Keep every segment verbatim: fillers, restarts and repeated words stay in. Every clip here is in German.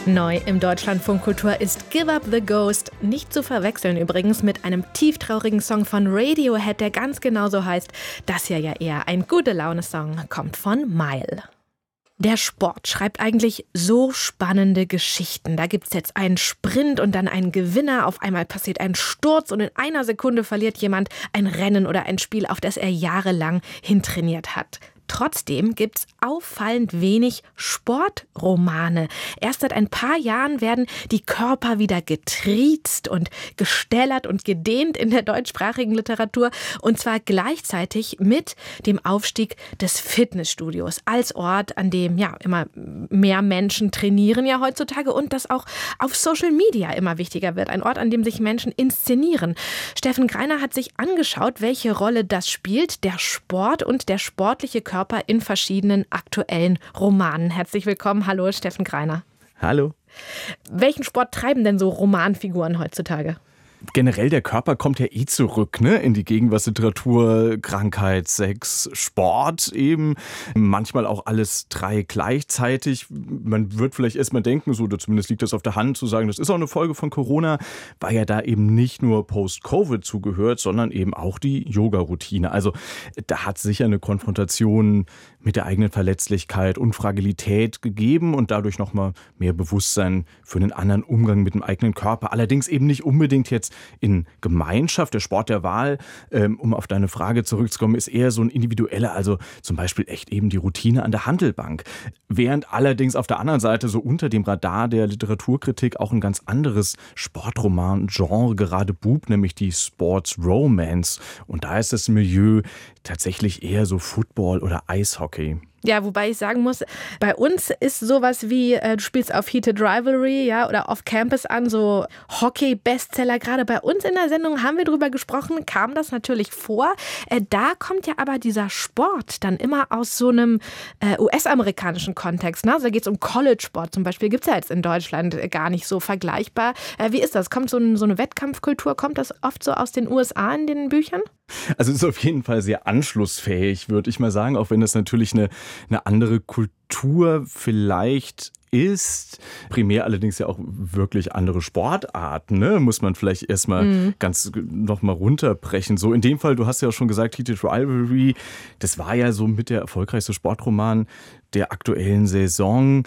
Neu im Deutschlandfunk Kultur ist Give Up the Ghost, nicht zu verwechseln übrigens mit einem tieftraurigen Song von Radiohead, der ganz genauso heißt. Das hier ja eher ein Gute-Laune-Song, kommt von Mile. Der Sport schreibt eigentlich so spannende Geschichten. Da gibt's jetzt einen Sprint und dann einen Gewinner. Auf einmal passiert ein Sturz und in einer Sekunde verliert jemand ein Rennen oder ein Spiel, auf das er jahrelang hintrainiert hat. Trotzdem gibt's auffallend wenig Sportromane. Erst seit ein paar Jahren werden die Körper wieder getriezt und gestellert und gedehnt in der deutschsprachigen Literatur. Und zwar gleichzeitig mit dem Aufstieg des Fitnessstudios als Ort, an dem ja immer mehr Menschen trainieren ja heutzutage und das auch auf Social Media immer wichtiger wird. Ein Ort, an dem sich Menschen inszenieren. Steffen Greiner hat sich angeschaut, welche Rolle das spielt, der Sport und der sportliche Körper in verschiedenen aktuellen Romanen. Herzlich willkommen. Hallo, Steffen Greiner. Hallo. Welchen Sport treiben denn so Romanfiguren heutzutage? Generell der Körper kommt ja eh zurück, ne, in die Gegenwartsliteratur, Krankheit, Sex, Sport eben, manchmal auch alles drei gleichzeitig. Man wird vielleicht erstmal denken, so, oder zumindest liegt das auf der Hand, zu sagen, das ist auch eine Folge von Corona, weil ja da eben nicht nur Post-Covid zugehört, sondern eben auch die Yoga-Routine. Also da hat sicher eine Konfrontation mit der eigenen Verletzlichkeit und Fragilität gegeben und dadurch nochmal mehr Bewusstsein für einen anderen Umgang mit dem eigenen Körper. Allerdings eben nicht unbedingt jetzt in Gemeinschaft. Der Sport der Wahl, ähm, um auf deine Frage zurückzukommen, ist eher so ein individueller, also zum Beispiel echt eben die Routine an der Hantelbank. Während allerdings auf der anderen Seite so unter dem Radar der Literaturkritik auch ein ganz anderes Sportroman-Genre gerade bubt, nämlich die Sports Romance. Und da ist das Milieu tatsächlich eher so Football oder Eishockey. Ja, wobei ich sagen muss, bei uns ist sowas wie, äh, du spielst auf Heated Rivalry, ja, oder Off Campus an, so Hockey-Bestseller. Gerade bei uns in der Sendung haben wir drüber gesprochen, kam das natürlich vor. Äh, da kommt ja aber dieser Sport dann immer aus so einem äh, U S-amerikanischen Kontext. Ne? Also da geht es um College-Sport zum Beispiel, gibt es ja jetzt in Deutschland gar nicht so vergleichbar. Äh, wie ist das? Kommt so, ein, so eine Wettkampfkultur, kommt das oft so aus den U S A in den Büchern? Also es ist auf jeden Fall sehr anschlussfähig, würde ich mal sagen, auch wenn das natürlich eine, eine andere Kultur vielleicht ist. Primär allerdings ja auch wirklich andere Sportarten, ne? Muss man vielleicht erstmal mhm. ganz nochmal runterbrechen. So in dem Fall, du hast ja auch schon gesagt, Heated Rivalry, das war ja so mit der erfolgreichste Sportroman der aktuellen Saison.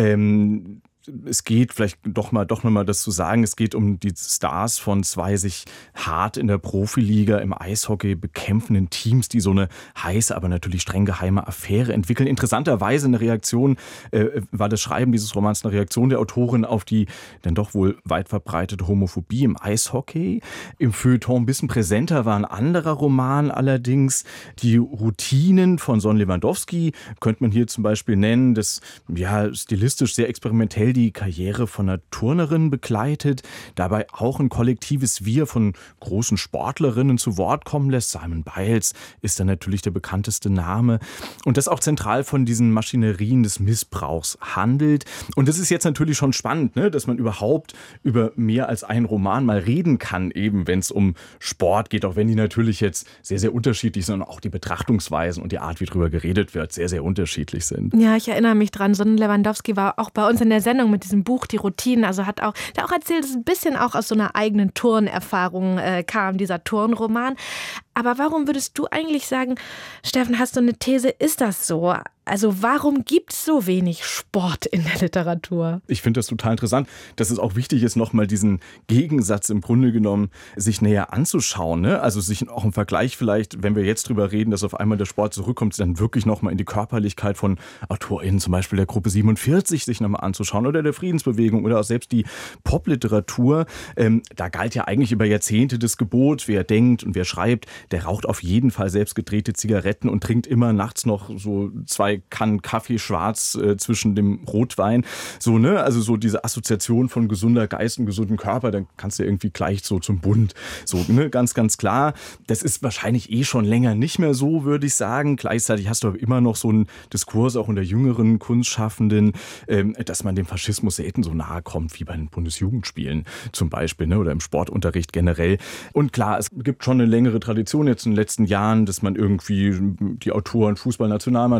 Ähm, Es geht vielleicht doch mal, doch noch mal das zu sagen, es geht um die Stars von zwei sich hart in der Profiliga im Eishockey bekämpfenden Teams, die so eine heiße, aber natürlich streng geheime Affäre entwickeln. Interessanterweise eine Reaktion, äh, war das Schreiben dieses Romans eine Reaktion der Autorin auf die dann doch wohl weit verbreitete Homophobie im Eishockey. Im Feuilleton ein bisschen präsenter war ein anderer Roman allerdings, die Routinen von Son Lewandowski, könnte man hier zum Beispiel nennen, das ja stilistisch sehr experimentell die Karriere von einer Turnerin begleitet, dabei auch ein kollektives Wir von großen Sportlerinnen zu Wort kommen lässt. Simone Biles ist dann natürlich der bekannteste Name und das auch zentral von diesen Maschinerien des Missbrauchs handelt. Und das ist jetzt natürlich schon spannend, ne, dass man überhaupt über mehr als einen Roman mal reden kann, eben wenn es um Sport geht, auch wenn die natürlich jetzt sehr, sehr unterschiedlich sind und auch die Betrachtungsweisen und die Art, wie drüber geredet wird, sehr, sehr unterschiedlich sind. Ja, ich erinnere mich dran, Son Lewandowski war auch bei uns in der Sendung mit diesem Buch, die Routinen, also hat auch, der auch erzählt, dass es ein bisschen auch aus so einer eigenen Turnerfahrung äh, kam, dieser Turnroman. Aber warum würdest du eigentlich sagen, Steffen, hast du eine These, ist das so? Also warum gibt es so wenig Sport in der Literatur? Ich finde das total interessant, dass es auch wichtig ist, nochmal diesen Gegensatz im Grunde genommen sich näher anzuschauen. Ne? Also sich auch im Vergleich vielleicht, wenn wir jetzt drüber reden, dass auf einmal der Sport zurückkommt, dann wirklich nochmal in die Körperlichkeit von AutorInnen, zum Beispiel der Gruppe siebenundvierzig, sich nochmal anzuschauen oder der Friedensbewegung oder auch selbst die Popliteratur. Ähm, da galt ja eigentlich über Jahrzehnte das Gebot, wer denkt und wer schreibt, der raucht auf jeden Fall selbst gedrehte Zigaretten und trinkt immer nachts noch so zwei Kannen Kaffee schwarz äh, zwischen dem Rotwein. So, ne? Also so diese Assoziation von gesunder Geist und gesundem Körper, dann kannst du irgendwie gleich so zum Bund. So, ne? Ganz, ganz klar. Das ist wahrscheinlich eh schon länger nicht mehr so, würde ich sagen. Gleichzeitig hast du aber immer noch so einen Diskurs auch unter jüngeren Kunstschaffenden, ähm, dass man dem Faschismus selten so nahe kommt wie bei den Bundesjugendspielen zum Beispiel, ne? Oder im Sportunterricht generell. Und klar, es gibt schon eine längere Tradition jetzt in den letzten Jahren, dass man irgendwie die Autoren Fußballnationalmannschaft zum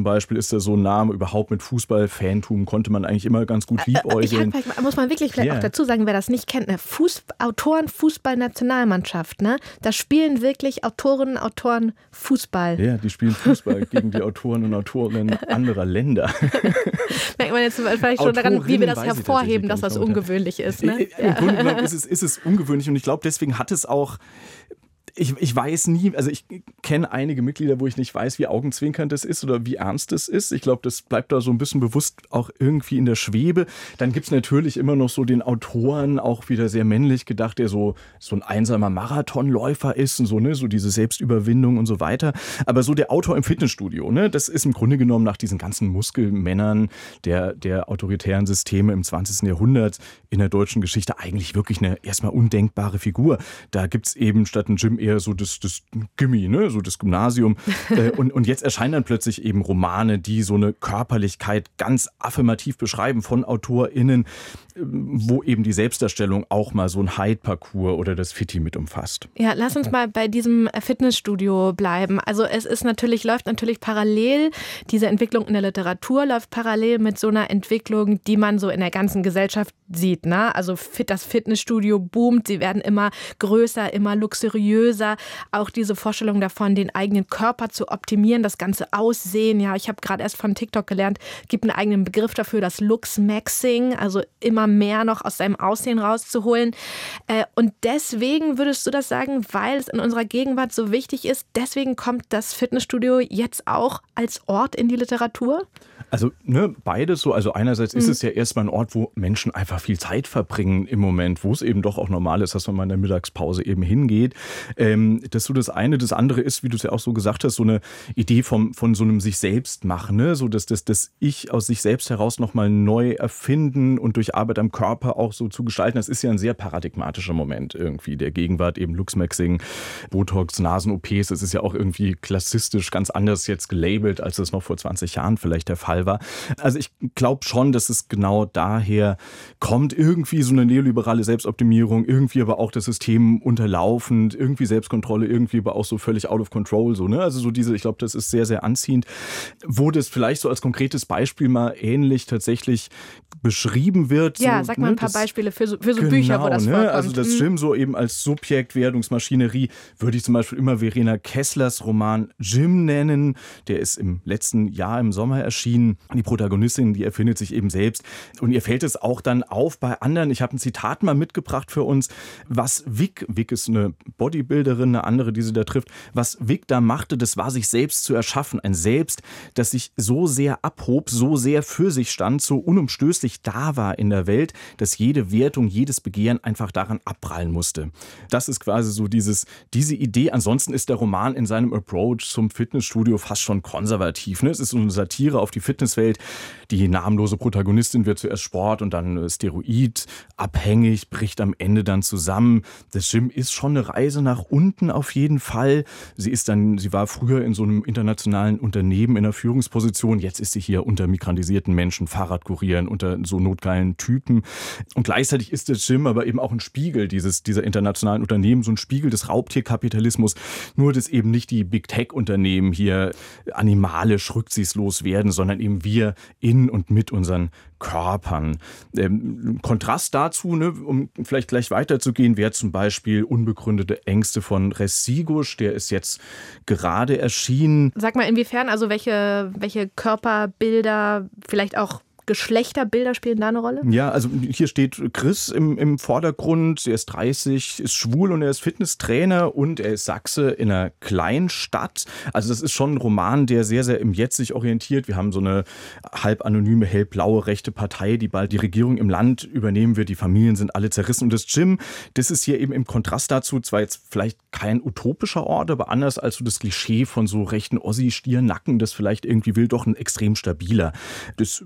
Beispiel ist da so ein Name, überhaupt mit Fußball-Fantum konnte man eigentlich immer ganz gut liebäugeln. Ich hab, muss man wirklich vielleicht yeah. auch dazu sagen, wer das nicht kennt, ne? Fuß, Autoren Fußball-Nationalmannschaft, ne? Da spielen wirklich Autorinnen, Autoren Fußball. Ja, die spielen Fußball gegen die Autoren und Autorinnen anderer Länder. Merkt man jetzt vielleicht schon daran, wie wir das hervorheben, dass das ungewöhnlich ist. Ne? Im ja. Grunde genommen ist es, ist es ungewöhnlich und ich glaube, deswegen hat es auch Ich, ich weiß nie, also ich kenne einige Mitglieder, wo ich nicht weiß, wie augenzwinkernd das ist oder wie ernst das ist. Ich glaube, das bleibt da so ein bisschen bewusst auch irgendwie in der Schwebe. Dann gibt es natürlich immer noch so den Autoren, auch wieder sehr männlich gedacht, der so, so ein einsamer Marathonläufer ist und so, ne, so diese Selbstüberwindung und so weiter. Aber so der Autor im Fitnessstudio, ne, das ist im Grunde genommen nach diesen ganzen Muskelmännern der, der autoritären Systeme im zwanzigsten Jahrhundert in der deutschen Geschichte eigentlich wirklich eine erstmal undenkbare Figur. Da gibt es eben statt ein Gym eher so das, das Gimmi, ne? So das Gymnasium. äh, und, und jetzt erscheinen dann plötzlich eben Romane, die so eine Körperlichkeit ganz affirmativ beschreiben von AutorInnen, äh, wo eben die Selbstdarstellung auch mal so ein Hyde-Parcours oder das Fitti mit umfasst. Ja, lass uns mal bei diesem Fitnessstudio bleiben. Also es ist natürlich, läuft natürlich parallel, diese Entwicklung in der Literatur läuft parallel mit so einer Entwicklung, die man so in der ganzen Gesellschaft sieht, ne? Also fit, das Fitnessstudio boomt, sie werden immer größer, immer luxuriöser. Auch diese Vorstellung davon, den eigenen Körper zu optimieren, das ganze Aussehen. Ja, ich habe gerade erst von TikTok gelernt, gibt einen eigenen Begriff dafür, das Looks-Maxing, also immer mehr noch aus seinem Aussehen rauszuholen. Und deswegen würdest du das sagen, weil es in unserer Gegenwart so wichtig ist, deswegen kommt das Fitnessstudio jetzt auch als Ort in die Literatur? Also ne, beides so. Also einerseits mhm. ist es ja erstmal ein Ort, wo Menschen einfach viel Zeit verbringen im Moment, wo es eben doch auch normal ist, dass man mal in der Mittagspause eben hingeht. Ähm, das ist so das eine. Das andere ist, wie du es ja auch so gesagt hast, so eine Idee vom, von so einem sich selbst machen, ne? So dass das, das Ich aus sich selbst heraus nochmal neu erfinden und durch Arbeit am Körper auch so zu gestalten. Das ist ja ein sehr paradigmatischer Moment irgendwie der Gegenwart, eben Looks-Maxing, Botox, Nasen-O Ps. Das ist ja auch irgendwie klassistisch ganz anders jetzt gelabelt, als das noch vor zwanzig Jahren vielleicht der Fall war. Also ich glaube schon, dass es genau daher kommt, irgendwie so eine neoliberale Selbstoptimierung, irgendwie aber auch das System unterlaufend, irgendwie Selbstkontrolle, irgendwie aber auch so völlig out of control. So, ne? Also so diese, ich glaube, das ist sehr, sehr anziehend. Wo das vielleicht so als konkretes Beispiel mal ähnlich tatsächlich beschrieben wird. Ja, so, sag mal ne? ein paar das, Beispiele für so, für so genau, Bücher, wo das ne? vorkommt. Also das Gym so eben als Subjektwertungsmaschinerie würde ich zum Beispiel immer Verena Kesslers Roman Gym nennen. Der ist im letzten Jahr im Sommer erschienen. Die Protagonistin, die erfindet sich eben selbst. Und ihr fällt es auch dann auf bei anderen. Ich habe ein Zitat mal mitgebracht für uns, was Vic, Vic ist eine Bodybuilderin, eine andere, die sie da trifft, was Vic da machte, das war sich selbst zu erschaffen. Ein Selbst, das sich so sehr abhob, so sehr für sich stand, so unumstößlich da war in der Welt, dass jede Wertung, jedes Begehren einfach daran abprallen musste. Das ist quasi so dieses, diese Idee. Ansonsten ist der Roman in seinem Approach zum Fitnessstudio fast schon konservativ. Ne? Es ist so eine Satire auf die Fitnesswelt. Die namenlose Protagonistin wird zuerst Sport und dann Steroid abhängig, bricht am Ende dann zusammen. Das Gym ist schon eine Reise nach unten auf jeden Fall. Sie ist dann, sie war früher in so einem internationalen Unternehmen in einer Führungsposition. Jetzt ist sie hier unter migrantisierten Menschen, Fahrradkurieren, unter so notgeilen Typen. Und gleichzeitig ist das Gym aber eben auch ein Spiegel dieses, dieser internationalen Unternehmen, so ein Spiegel des Raubtierkapitalismus. Nur, dass eben nicht die Big-Tech-Unternehmen hier animalisch rücksichtslos werden, sondern eben wir in und mit unseren Körpern. Ähm, Kontrast dazu, ne, um vielleicht gleich weiterzugehen, wäre zum Beispiel Unbegründete Ängste von Resigusch. Der ist jetzt gerade erschienen. Sag mal, inwiefern, also welche, welche Körperbilder, vielleicht auch Geschlechterbilder spielen da eine Rolle? Ja, also hier steht Chris im, im Vordergrund. Er ist dreißig, ist schwul und er ist Fitnesstrainer und er ist Sachse in einer Kleinstadt. Also das ist schon ein Roman, der sehr, sehr im Jetzt sich orientiert. Wir haben so eine halb anonyme, hellblaue rechte Partei, die bald die Regierung im Land übernehmen wird. Die Familien sind alle zerrissen. Und das Gym, das ist hier eben im Kontrast dazu zwar jetzt vielleicht kein utopischer Ort, aber anders als so das Klischee von so rechten Ossi-Stiernacken, das vielleicht irgendwie will, doch ein extrem stabiler. Das Fitnessstudio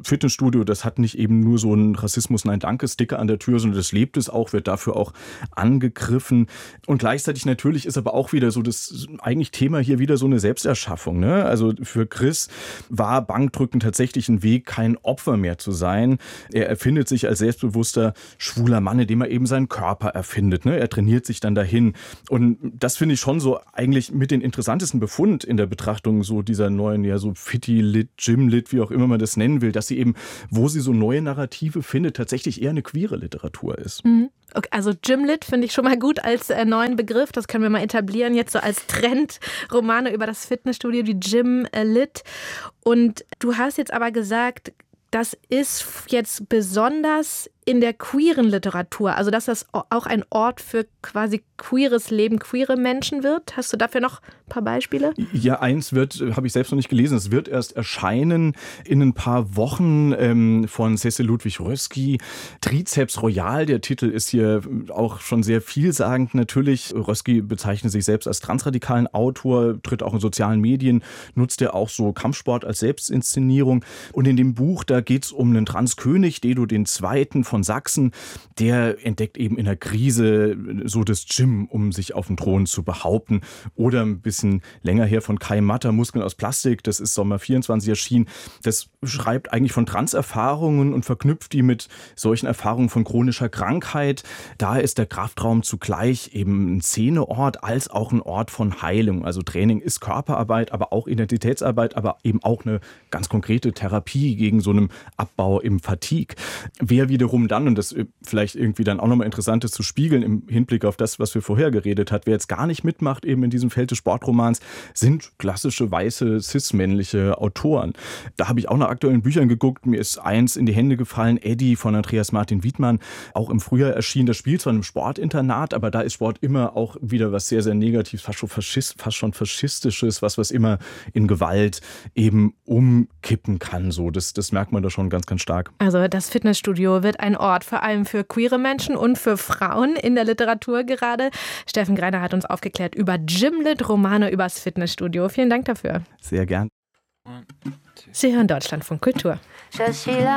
Fitnessstudio, das hat nicht eben nur so einen Rassismus-Nein-Danke-Sticker an der Tür, sondern das lebt es auch, wird dafür auch angegriffen. Und gleichzeitig natürlich ist aber auch wieder so das eigentlich Thema hier wieder so eine Selbsterschaffung. Ne? Also für Chris war Bankdrücken tatsächlich ein Weg, kein Opfer mehr zu sein. Er erfindet sich als selbstbewusster, schwuler Mann, indem er eben seinen Körper erfindet. Ne? Er trainiert sich dann dahin. Und das finde ich schon so eigentlich mit den interessantesten Befund in der Betrachtung so dieser neuen, ja so Fitti-Lit, Gym-Lit, wie auch immer man das nennen will, dass sie eben, wo sie so neue Narrative findet, tatsächlich eher eine queere Literatur ist. Mhm. Okay, also Gymlit finde ich schon mal gut als äh, neuen Begriff. Das können wir mal etablieren, jetzt so als Trend. Romane über das Fitnessstudio, die Gymlit. Und du hast jetzt aber gesagt, das ist jetzt besonders in der queeren Literatur, also dass das auch ein Ort für quasi queeres Leben, queere Menschen wird. Hast du dafür noch ein paar Beispiele? Ja, eins wird, habe ich selbst noch nicht gelesen, es wird erst erscheinen in ein paar Wochen ähm, von Cecil Ludwig Rösky. Trizeps Royal, der Titel ist hier auch schon sehr vielsagend natürlich. Rösky bezeichnet sich selbst als transradikalen Autor, tritt auch in sozialen Medien, nutzt er auch so Kampfsport als Selbstinszenierung. Und in dem Buch, da geht es um einen Transkönig, Dedo den Zweiten von Sachsen, der entdeckt eben in der Krise so das Gym, um sich auf dem Thron zu behaupten. Oder ein bisschen länger her von Kai Matter, Muskeln aus Plastik, das ist Sommer vierundzwanzig erschienen. Das schreibt eigentlich von Transerfahrungen und verknüpft die mit solchen Erfahrungen von chronischer Krankheit. Da ist der Kraftraum zugleich eben ein Szeneort als auch ein Ort von Heilung. Also Training ist Körperarbeit, aber auch Identitätsarbeit, aber eben auch eine ganz konkrete Therapie gegen so einen Abbau im Fatigue. Wer wiederum dann, und das vielleicht irgendwie dann auch nochmal interessant ist zu spiegeln im Hinblick auf das, was wir vorher geredet hat, wer jetzt gar nicht mitmacht eben in diesem Feld des Sportromans, sind klassische weiße cis-männliche Autoren. Da habe ich auch nach aktuellen Büchern geguckt, mir ist eins in die Hände gefallen, Eddie von Andreas Martin Wiedmann, auch im Frühjahr erschienen. Das spielt zwar in einem Sportinternat, aber da ist Sport immer auch wieder was sehr, sehr Negatives, fast schon, Faschist, fast schon Faschistisches, was, was immer in Gewalt eben umkippen kann. So, das, das merkt man da schon ganz, ganz stark. Also das Fitnessstudio wird ein Ort vor allem für queere Menschen und für Frauen in der Literatur gerade. Steffen Greiner hat uns aufgeklärt über Gymlit, Romane übers Fitnessstudio. Vielen Dank dafür. Sehr gern. Sie hören Deutschlandfunk Kultur.